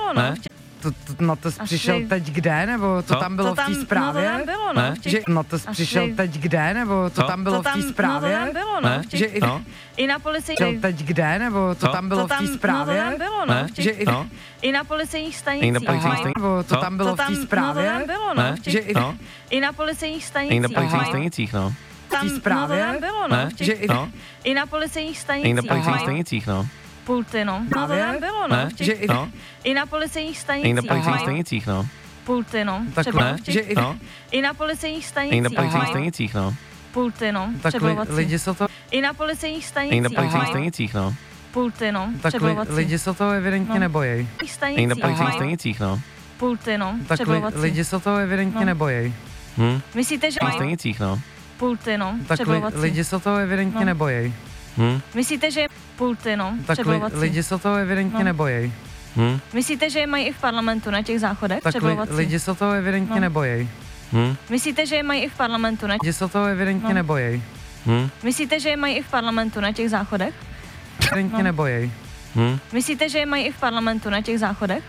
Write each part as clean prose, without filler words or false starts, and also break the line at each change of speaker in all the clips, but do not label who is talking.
bylo, no.
No to jsi přišel teď kde, nebo to tam bylo v té zprávě?
No to tam bylo, no.
No to jsi přišel teď kde, nebo to tam bylo v té zprávě?
No to tam bylo, no.
Že
I na policii...
Přišel teď kde, nebo to tam bylo v té zprávě?
No to tam bylo, no.
Že
I na policejních stanicích.
Nebo to tam bylo v té zprávě?
No to tam bylo, no.
Že
I na policejních stanicích.
I na policejních stanicích, no.
v té zprávě?
No to tam bylo, no.
Že
I na policejních stanicích.
I na policejních stanicích, no.
Pulty, no. No to tam bylo, no.
Že
I na policejních stanicích.
I na policejních stanicích, no.
Pulty, no.
Takhle, že
I na policejních stanicích.
I na policejních stanicích, no.
Pulty, no.
tak lidi se to...
I na policejních stanicích.
I na policejních stanicích, no.
Pulty, no.
Tak lidi se toho evidentně nebojí.
I na policejních stanicích, no.
Pulty, no.
Tak lidi se toho evidentně nebojí.
Myslíte, že...
stanicích, no.
Pulty, no.
Tak lidi se toho evidentně nebojí.
Myslíte, že pulty, no.
Tak lidi se toho evidentně nebojí.
Myslíte, že je mají i v parlamentu na těch záchodech?
Tak lidi se toho evidentně nebojí.
Myslíte, že je mají i v parlamentu na...
Lidi se toho evidentně nebojí.
Myslíte, že je mají i v parlamentu na těch záchodech?
Evidentně nebojí.
Myslíte, že je mají i v parlamentu na těch záchodech?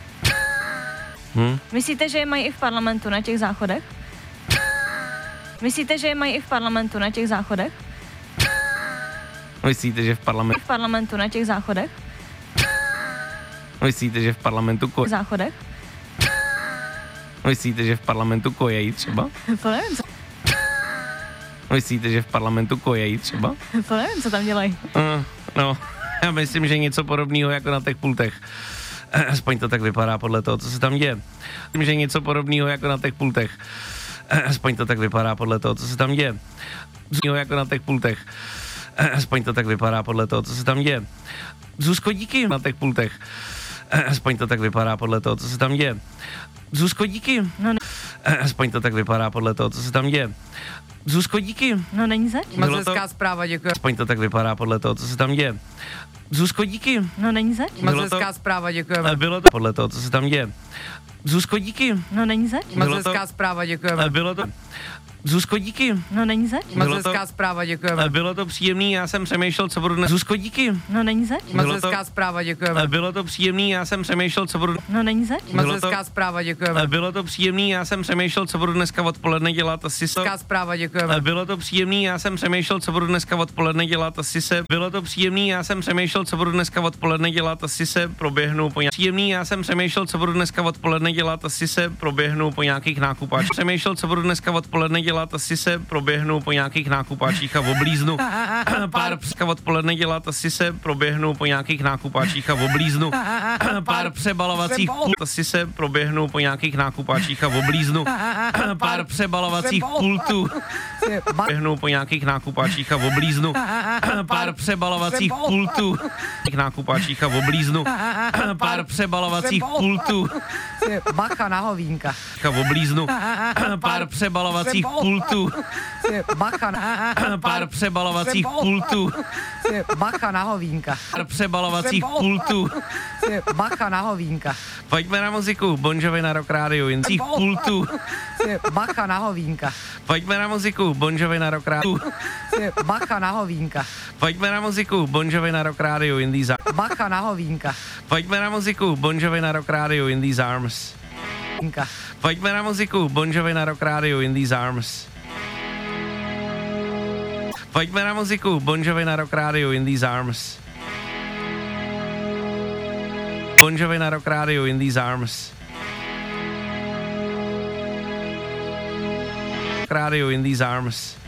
Myslíte, že je mají i v parlamentu na těch záchodech? Myslíte, že je mají i v parlamentu na těch záchodech?
Myslíte, že v
parlamentu na těch záchodech?
Myslíte, že v parlamentu
záchodech?
Myslíte, že v parlamentu kojejí třeba?
To nevím, co...
Myslíte, že v parlamentu kojejí třeba?
To nevím, co tam dělají.
No, já myslím, že něco podobného jako na těch pultech. Aspoň to tak vypadá podle toho, co se tam děje. Myslím, že něco podobného jako na těch pultech. Aspoň to tak vypadá podle toho, co se tam děje. Jako na těch pultech. Aspoň to tak vypadá podle toho, co se tam děje. Zuzko, díky na těch pultech. Aspoň to tak vypadá podle toho, co se tam děje. Zuzko, díky.
No,
aspoň to tak vypadá podle toho, co se tam děje. Zuzko, díky.
No není zač.
Moc hezká zpráva, děkuji.
Aspoň to tak vypadá podle toho, co se tam děje. Zuzko, díky.
No není zač.
Moc hezká zpráva, děkujeme.
Bylo to podle toho, co se tam děje. Zuzko, díky.
No není zač.
Moc hezká zpráva, děkujeme.
Bylo to... Zuzko, díky.
No není zač.
Moc hezká zpráva, děkujeme.
Bylo to příjemný, já jsem přemýšlel, co budu dnes. Zuzko, díky.
No není zač.
Moc hezká zpráva, děkujeme.
Bylo to příjemný, já jsem přemýšlel, co budu.
No není zač.
Moc hezká zpráva, děkujeme.
Bylo to příjemný, já jsem přemýšlel, co budu dneska odpoledne dělat, asi se.
Hezká zpráva, děkujeme.
Bylo to příjemný, já jsem přemýšlel, co budu dneska odpoledne dělat, asi se. Bylo to příjemný, já jsem přemýšlel, co budu dneska odpoledne dělat, asi se proběhnu po příjemný, já jsem přemýšlel, co budu dneska odpoledne dělat, asi se proběhnu po nějakých nákupách. Přemýšlel, co budu dneska odpoledne dělat, asi se proběhnu po nějakých nákupáčích a oblíznu. Pár odpoledne dělat, asi se proběhnu po nějakých nákupáčích a oblíznu. Pár přebalovacích pultů, asi se proběhnu po nějakých nákupáčích a oblíznu. Pár přebalovacích pultů. Proběhnu po nějakých nákupáčích a oblíznu. Pár přebalovacích pultů. Nákupáčích a oblíznu. Pár přebalovacích pultů.
Bacha na hovínka.
A oblíznu. Pár přebalovacích pultů.
Bacha na...
Pár přebalovacích pultů.
Bacha na hovínka.
Pár přebalovacích pultů.
Bacha na hovínka.
Pojďme na muziku, Bon Jovi na Rock Radio, jincích pultů.
Bacha na hovínka.
Pojďme na muziku, Bon Jovi na Rock Radio.
Bacha na hovínka.
Pojďme na muziku, Bon Jovi na Rock Radio, in these arms.
Bacha na hovínka.
Pojďme na muziku, Bon Jovi na Rock Radio, in these arms. Pojďme na muziku, Bon Jovi na Rock Radio, in these arms. Pojďme na muziku, Bon Jovi na Rock Radio, in these arms. Bon Jovi na Rock Radio, in these arms. Radio, in these arms.